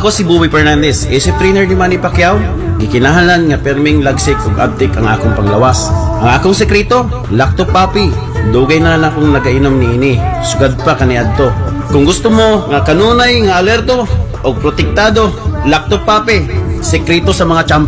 Ako si Bowie Fernandez, isip trainer ni Manny Pacquiao. Gikinahalan nga perming lagsik ug abtik ang akong panglawas. Ang akong sekreto, Lacto Papi. Dugay na lang akong nagainom ni ini. Sugad pa kaniadto. Kung gusto mo nga kanunay nga alerto o protektado, Lacto Papi. Sekreto sa mga champion.